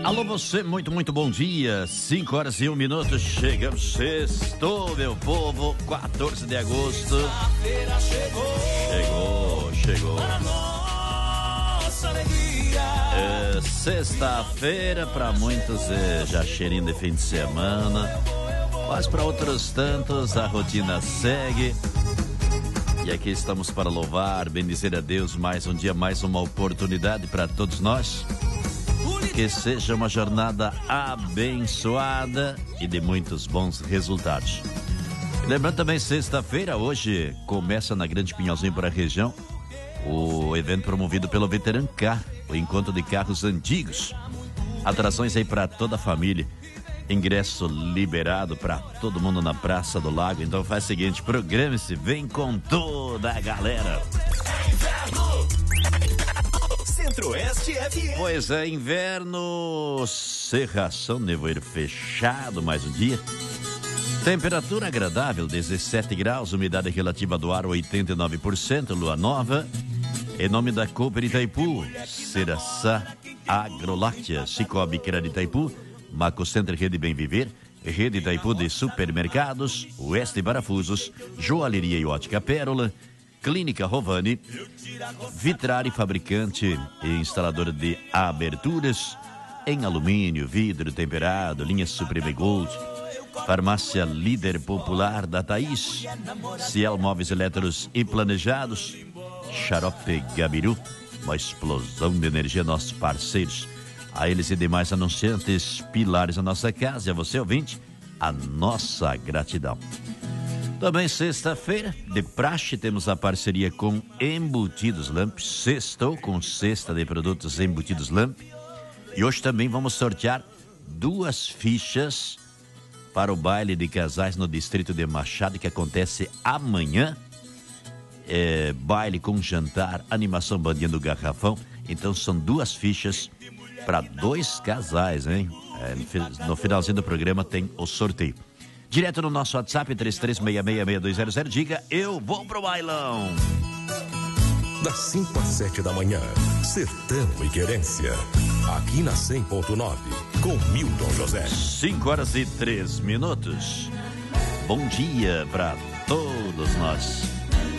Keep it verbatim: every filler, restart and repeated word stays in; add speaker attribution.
Speaker 1: Alô você, muito, muito bom dia. cinco horas e um minuto, chegamos sexto, meu povo, quatorze de agosto. Chegou, chegou. É, sexta-feira, para muitos é já cheirinho de fim de semana, mas para outros tantos a rotina segue. E aqui estamos para louvar, bendizer a Deus, mais um dia, mais uma oportunidade para todos nós. Que seja uma jornada abençoada e de muitos bons resultados. Lembrando também, sexta-feira, hoje, começa na Grande Pinhalzinho para a região, o evento promovido pelo Veterancar, o encontro de carros antigos. Atrações aí para toda a família. Ingresso liberado para todo mundo na Praça do Lago. Então faz o seguinte, programe-se, vem com toda a galera. Centro-Oeste F M. Pois é, inverno, cerração, nevoeiro fechado, mais um dia. Temperatura agradável, dezessete graus, umidade relativa do ar oitenta e nove por cento, lua nova. Em nome da Cooper Itaipu, Ceraçá Agroláctea, Cicobi Crédito Itaipu, Maco Center Rede Bem Viver, Rede Itaipu de Supermercados, Oeste Parafusos, Joalheria e Ótica Pérola, Clínica Rovani, Vitrari, fabricante e instaladora de aberturas em alumínio, vidro temperado, linha Supreme Gold, Farmácia Líder Popular da Thaís, Ciel Móveis Eletros e Planejados, Xarope Gabiru, uma explosão de energia, nossos parceiros. A eles e demais anunciantes, pilares da nossa casa, e a você ouvinte, a nossa gratidão. Também sexta-feira, de praxe, temos a parceria com Embutidos Lamp. Sextou com cesta de produtos Embutidos Lamp. E hoje também vamos sortear duas fichas para o baile de casais no distrito de Machado, que acontece amanhã. É, baile com jantar, animação bandinha do Garrafão. Então são duas fichas para dois casais, hein? É, no finalzinho do programa tem o sorteio. Direto no nosso WhatsApp, três três seis seis, seis dois zero zero, diga, eu vou pro bailão.
Speaker 2: Das cinco às sete da manhã, Sertão e Querência, aqui na cem ponto nove, com Milton José.
Speaker 1: cinco horas e três minutos. Bom dia para todos nós.